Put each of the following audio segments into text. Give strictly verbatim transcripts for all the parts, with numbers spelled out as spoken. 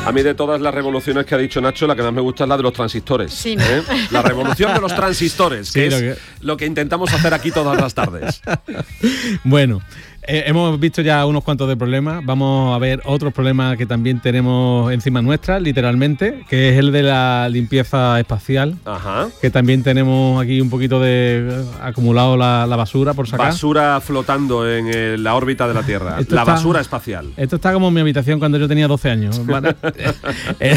A mí de todas las revoluciones que ha dicho Nacho, la que más me gusta es la de los transistores. Sí, ¿no? ¿eh? La revolución de los transistores, Sí, que lo es que... lo que intentamos hacer aquí todas las tardes. Bueno, eh, hemos visto ya unos cuantos de problemas. Vamos a ver otros problemas que también tenemos encima nuestra, literalmente, que es el de la limpieza espacial. Ajá. Que también tenemos aquí un poquito de acumulado la, la basura por sacar. Basura flotando en el, la órbita de la Tierra. Esto la está, basura espacial. Esto está como en mi habitación cuando yo tenía doce años, ¿vale? eh,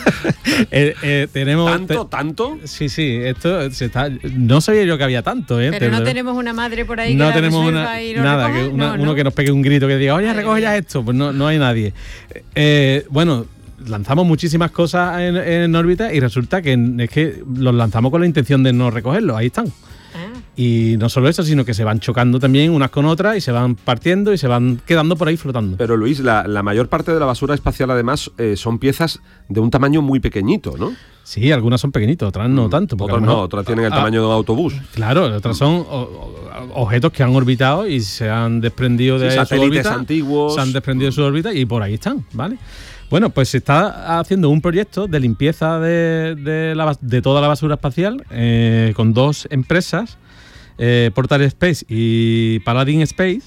eh, eh, tenemos ¿Tanto? te, ¿Tanto? Sí, sí. Esto se está. No sabía yo que había tanto, ¿eh? Pero Te, no tenemos una madre por ahí no que la tenemos resuelva una, y lo nada, recoja. que una, No, uno no. que nos pegue un grito que diga, oye, Madre recoge ya mía. esto. Pues no, no hay nadie. Eh, bueno, lanzamos muchísimas cosas en, en órbita y resulta que es que los lanzamos con la intención de no recogerlos. Ahí están. Ah. Y no solo eso, sino que se van chocando también unas con otras y se van partiendo y se van quedando por ahí flotando. Pero Luis, la, la mayor parte de la basura espacial además eh, son piezas de un tamaño muy pequeñito, ¿no? Sí, algunas son pequeñitas, otras no tanto. Otras no, otras tienen el tamaño de un autobús. Claro, otras son o, o, objetos que han orbitado y se han desprendido de Sí, su satélites órbita. antiguos. Se han desprendido de su órbita y por ahí están, ¿vale? Bueno, pues se está haciendo un proyecto de limpieza de, de, la, de toda la basura espacial eh, con dos empresas, eh, Portal Space y Paladin Space,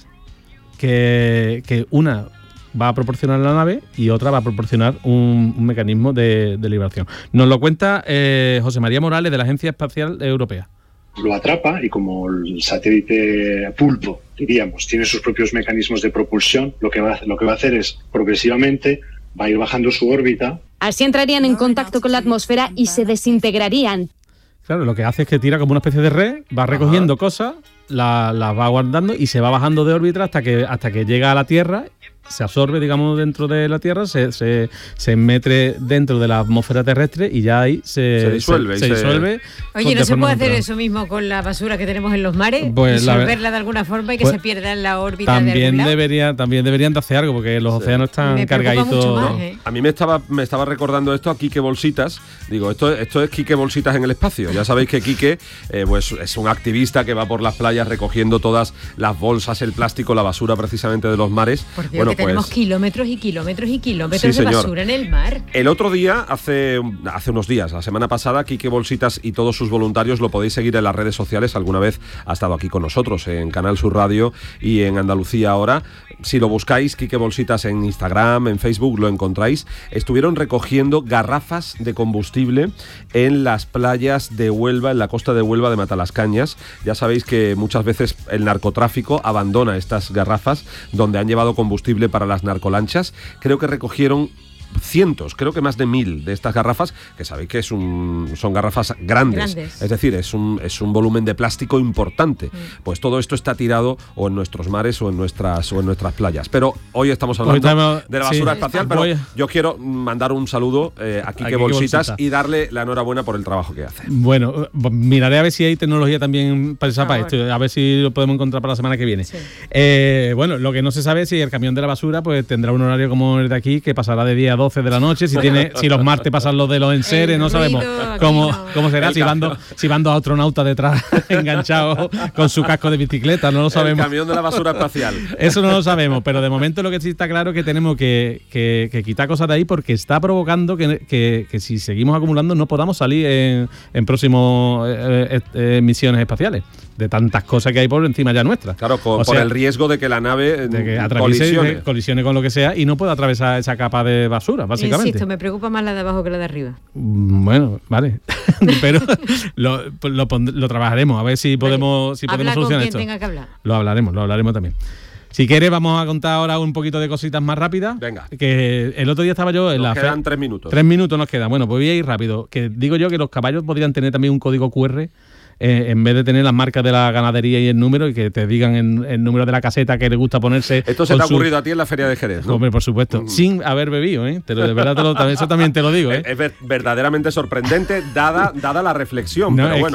que, que una va a proporcionar la nave y otra va a proporcionar un, un mecanismo de, de liberación. Nos lo cuenta eh, José María Morales de la Agencia Espacial Europea. Lo atrapa y como el satélite pulpo, diríamos, tiene sus propios mecanismos de propulsión, lo que va, lo que va a hacer es progresivamente va a ir bajando su órbita. Así entrarían en contacto con la atmósfera y se desintegrarían. Claro, lo que hace es que tira como una especie de red, va recogiendo Ajá. cosas, las la va guardando y se va bajando de órbita hasta que, hasta que llega a la Tierra, se absorbe, digamos, dentro de la Tierra, se, se, se mete dentro de la atmósfera terrestre y ya ahí se, se disuelve. Se, se disuelve Oye, ¿no se puede hacer eso mismo con la basura que tenemos en los mares? Pues disolverla la, de alguna forma y que pues, se pierda en la órbita también de algún lado. Debería, también deberían de hacer algo porque los sí. océanos están me cargaditos. Más, ¿eh? A mí me estaba, me estaba recordando esto a Quique Bolsitas. Digo, esto, esto es Quique Bolsitas en el espacio. Ya sabéis que Quique eh, pues, es un activista que va por las playas recogiendo todas las bolsas, el plástico, la basura precisamente de los mares. Por Dios, bueno, que pues, tenemos kilómetros y kilómetros y kilómetros sí, de señor. basura en el mar. El otro día, hace, hace unos días, la semana pasada, Quique Bolsitas y todos sus voluntarios lo podéis seguir en las redes sociales. Alguna vez ha estado aquí con nosotros en Canal Sur Radio y en Andalucía Ahora. Si lo buscáis, Quique Bolsitas en Instagram, en Facebook, lo encontráis. Estuvieron recogiendo garrafas de combustible en las playas de Huelva, en la costa de Huelva de Matalascañas. Ya sabéis que muchas veces el narcotráfico abandona estas garrafas donde han llevado combustible para las narcolanchas. Creo que recogieron cientos, creo que más de mil de estas garrafas, que sabéis que es un, son garrafas grandes, grandes. Es decir, es un, es un volumen de plástico importante. Mm. Pues todo esto está tirado o en nuestros mares o en nuestras o en nuestras playas. Pero hoy estamos hablando hoy estamos, de la basura sí, espacial, pero voy. yo quiero mandar un saludo eh, a Quique Bolsitas y darle la enhorabuena por el trabajo que hace. Bueno, miraré a ver si hay tecnología también para, para esto, a ver si lo podemos encontrar para la semana que viene. Sí. Eh, bueno, lo que no se sabe es si el camión de la basura pues tendrá un horario como el de aquí, que pasará de día a doce de la noche, si tiene si los martes pasan los de los enseres, no sabemos cómo, no. cómo será, si van, do, si van dos astronautas detrás enganchados con su casco de bicicleta, no lo sabemos. El camión de la basura espacial. Eso no lo sabemos, pero de momento lo que sí está claro es que tenemos que, que, que quitar cosas de ahí porque está provocando que, que, que si seguimos acumulando no podamos salir en, en próximas eh, eh, misiones espaciales, de tantas cosas que hay por encima ya nuestras. Claro, con, o por sea, el riesgo de que la nave de que colisione. colisione con lo que sea y no pueda atravesar esa capa de basura, básicamente. Insisto, me preocupa más la de abajo que la de arriba. Bueno, vale. Pero lo, lo, lo trabajaremos, a ver si podemos, vale. si podemos solucionar esto. Tenga que hablar. Lo hablaremos, lo hablaremos también. Si quieres, vamos a contar ahora un poquito de cositas más rápidas. Venga. Que el otro día estaba yo en nos la Nos quedan fe... tres minutos. Tres minutos nos quedan. Bueno, pues voy a ir rápido. Que digo yo que los caballos podrían tener también un código cu erre. Eh, en vez de tener las marcas de la ganadería y el número y que te digan el, el número de la caseta que le gusta ponerse. Esto se te ha ocurrido su... a ti en la Feria de Jerez, ¿no? Hombre, por supuesto, mm. sin haber bebido, ¿eh? Pero de verdad, te lo, eso también te lo digo, ¿eh? Es verdaderamente sorprendente dada, dada la reflexión, no, pero bueno.